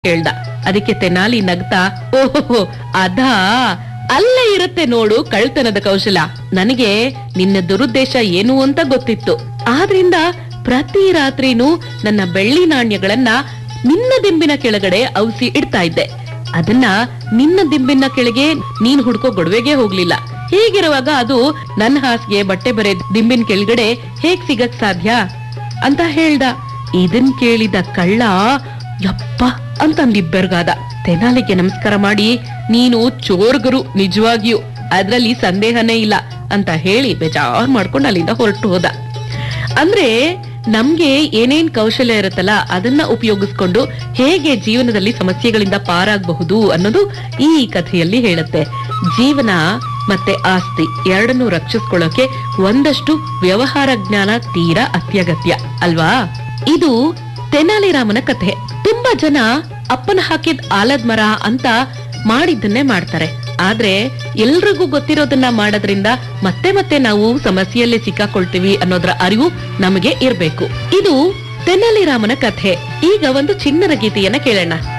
ಹೇಳ್ದ. ಅದಕ್ಕೆ ತೆನಾಲಿ ನಗ್ತಾ, ಓಹೋ ಅದಾ, ಅಲ್ಲೇ ಇರುತ್ತೆ ನೋಡು ಕಳ್ತನದ ಕೌಶಲ. ನನಗೆ ನಿನ್ನ ದುರುದ್ದೇಶ ಏನು ಅಂತ ಗೊತ್ತಿತ್ತು. ಆದ್ರಿಂದ ಪ್ರತಿ ರಾತ್ರಿನೂ ನನ್ನ ಬೆಳ್ಳಿ ನಾಣ್ಯಗಳನ್ನ ನಿನ್ನ ದಿಂಬಿನ ಕೆಳಗಡೆ ಔಸಿ ಇಡ್ತಾ ಇದ್ದೆ. ಅದನ್ನ ನಿನ್ನ ದಿಂಬಿನ ಕೆಳಗೆ ನೀನ್ ಹುಡ್ಕೋ ಗೊಡವೆಗೆ ಹೋಗ್ಲಿಲ್ಲ. ಹೀಗಿರುವಾಗ ಅದು ನನ್ನ ಹಾಸಿಗೆ ಬಟ್ಟೆ ಬರೆ ದಿಂಬಿನ ಕೆಳಗಡೆ ಹೇಗ್ ಸಿಗಕ್ ಸಾಧ್ಯ ಅಂತ ಹೇಳ್ದ. ಇದನ್ ಕೇಳಿದ ಕಳ್ಳ ಯಪ್ಪ ಅಂತಂದಿಬ್ಬರ್ಗಾದ. ತೆನಾಲಿಗೆ ನಮಸ್ಕಾರ ಮಾಡಿ, ನೀನು ಚೋರ್ಗರು ನಿಜವಾಗಿಯೂ, ಅದ್ರಲ್ಲಿ ಸಂದೇಹನೇ ಇಲ್ಲ ಅಂತ ಹೇಳಿ ಬೇಜಾರ್ ಮಾಡ್ಕೊಂಡು ಅಲ್ಲಿಂದ ಹೊರಟು ಹೋದ. ಅಂದ್ರೆ ನಮ್ಗೆ ಏನೇನ್ ಕೌಶಲ್ಯ ಇರುತ್ತಲ್ಲ ಅದನ್ನ ಉಪಯೋಗಿಸ್ಕೊಂಡು ಹೇಗೆ ಜೀವನದಲ್ಲಿ ಸಮಸ್ಯೆಗಳಿಂದ ಪಾರಾಗಬಹುದು ಅನ್ನೋದು ಈ ಕಥೆಯಲ್ಲಿ ಹೇಳುತ್ತೆ. ಜೀವನ ಮತ್ತೆ ಆಸ್ತಿ ಎರಡನ್ನೂ ರಕ್ಷಿಸ್ಕೊಳ್ಳೋಕೆ ಒಂದಷ್ಟು ವ್ಯವಹಾರ ಜ್ಞಾನ ತೀರಾ ಅತ್ಯಗತ್ಯ ಅಲ್ವಾ? ಇದು ತೆನಾಲಿರಾಮನ ಕಥೆ. ತುಂಬಾ ಜನ ಅಪ್ಪನ ಹಾಕಿದ ಆಲದ ಮರ ಅಂತ ಮಾಡಿದ್ದನ್ನೇ ಮಾಡ್ತಾರೆ. ಆದ್ರೆ ಎಲ್ರಿಗೂ ಗೊತ್ತಿರೋದನ್ನ ಮಾಡೋದ್ರಿಂದ ಮತ್ತೆ ಮತ್ತೆ ನಾವು ಸಮಸ್ಯೆಯಲ್ಲಿ ಸಿಕ್ಕಾಕೊಳ್ತೀವಿ ಅನ್ನೋದ್ರ ಅರಿವು ನಮಗೆ ಇರ್ಬೇಕು. ಇದು ತೆನಾಲಿರಾಮನ ಕಥೆ. ಈಗ ಒಂದು ಚಿನ್ನದ ಗೀತೆಯನ್ನ ಕೇಳೋಣ.